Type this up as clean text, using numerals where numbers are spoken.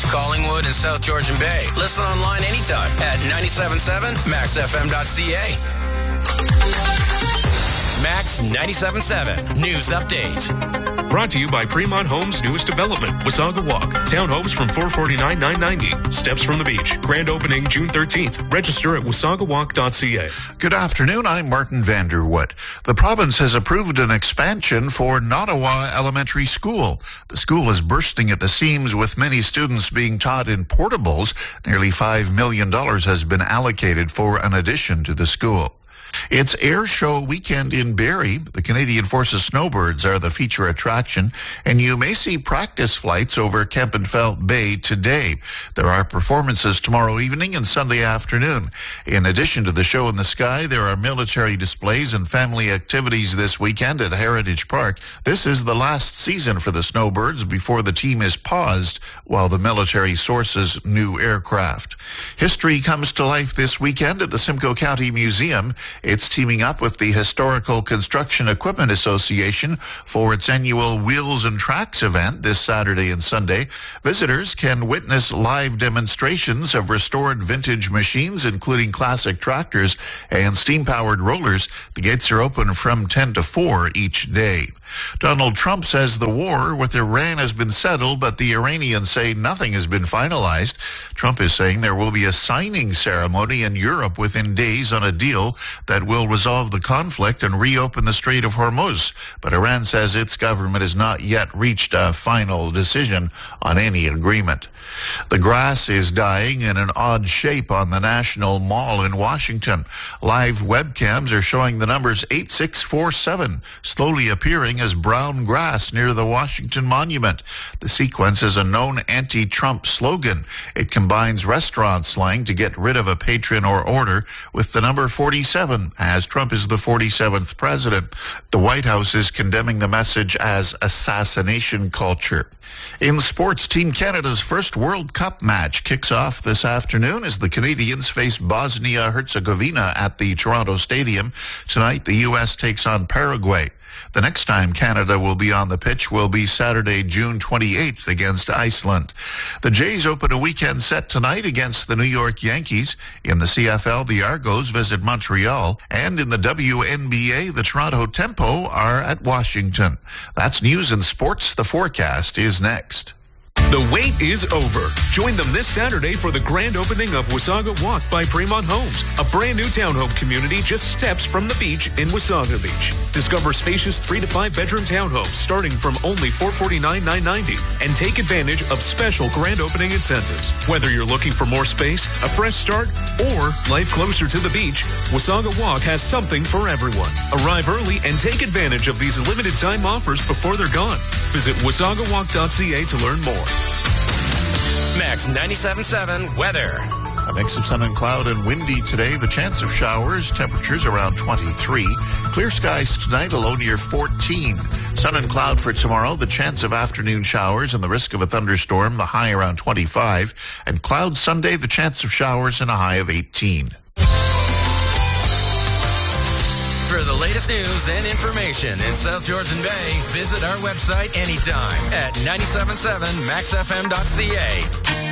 Collingwood and South Georgian Bay. Listen online anytime at 97.7maxfm.ca. Max 97.7 News Update. Brought to you by Fremont Homes' newest development, Wasaga Walk. Townhomes from $449,990. Steps from the beach. Grand opening June 13th. Register at wasagawalk.ca. Good afternoon. I'm Martin Vanderwood. The province has approved an expansion for Nottawa Elementary School. The school is bursting at the seams with many students being taught in portables. Nearly $5 million has been allocated for an addition to the school. It's Air Show weekend in Barrie. The Canadian Forces Snowbirds are the feature attraction, and you may see practice flights over Kempenfelt Bay today. There are performances tomorrow evening and Sunday afternoon. In addition to the show in the sky, there are military displays and family activities this weekend at Heritage Park. This is the last season for the Snowbirds before the team is paused while the military sources new aircraft. History comes to life this weekend at the Simcoe County Museum. It's teaming up with the Historical Construction Equipment Association for its annual Wheels and Tracks event this Saturday and Sunday. Visitors can witness live demonstrations of restored vintage machines, including classic tractors and steam-powered rollers. The gates are open from 10 to 4 each day. Donald Trump says the war with Iran has been settled, but the Iranians say nothing has been finalized. Trump is saying there will be a signing ceremony in Europe within days on a deal that will resolve the conflict and reopen the Strait of Hormuz. But Iran says its government has not yet reached a final decision on any agreement. The grass is dying in an odd shape on the National Mall in Washington. Live webcams are showing the numbers 8647 slowly appearing as brown grass near the Washington Monument. The sequence is a known anti-Trump slogan. It combines restaurant slang to get rid of a patron or order with the number 47, as Trump is the 47th president. The White House is condemning the message as assassination culture. In sports, Team Canada's first World Cup match kicks off this afternoon as the Canadians face Bosnia-Herzegovina at the Toronto Stadium. Tonight, the U.S. takes on Paraguay. The next time Canada will be on the pitch will be Saturday, June 28th against Iceland. The Jays open a weekend set tonight against the New York Yankees. In the CFL, the Argos visit Montreal. And in the WNBA, the Toronto Tempo are at Washington. That's news and sports. The forecast is next. The wait is over. Join them this Saturday for the grand opening of Wasaga Walk by Fremont Homes, a brand new townhome community just steps from the beach in Wasaga Beach. Discover spacious 3 to 5 bedroom townhomes starting from only $449,990 and take advantage of special grand opening incentives. Whether you're looking for more space, a fresh start, or life closer to the beach, Wasaga Walk has something for everyone. Arrive early and take advantage of these limited time offers before they're gone. Visit wasagawalk.ca to learn more. Max 97.7 weather. A mix of sun and cloud and windy today. The chance of showers. Temperatures around 23. Clear skies tonight, a low near 14. Sun and cloud for tomorrow. The chance of afternoon showers and the risk of a thunderstorm. The high around 25. And cloud Sunday, the chance of showers and a high of 18. For the latest news and information in South Georgian Bay, visit our website anytime at 97.7maxfm.ca.